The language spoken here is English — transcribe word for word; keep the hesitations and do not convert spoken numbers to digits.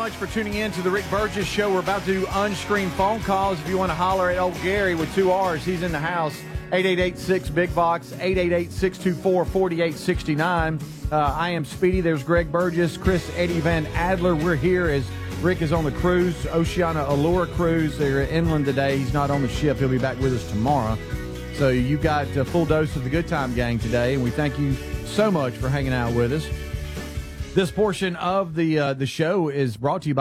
much for tuning in to the Rick Burgess Show. We're about to do unscreened phone calls. If you want to holler at old Gary with two R's, he's in the house. eight eight eight six big box, eight eight eight, six two four, four eight six nine. Uh, I am Speedy. There's Greg Burgess, Chris Eddie Van Adler. We're here as Rick is on the cruise, Oceana Allure cruise. They're inland today. He's not on the ship. He'll be back with us tomorrow. So you got a full dose of the Good Time Gang today, and we thank you so much for hanging out with us. This portion of the uh, the show is brought to you by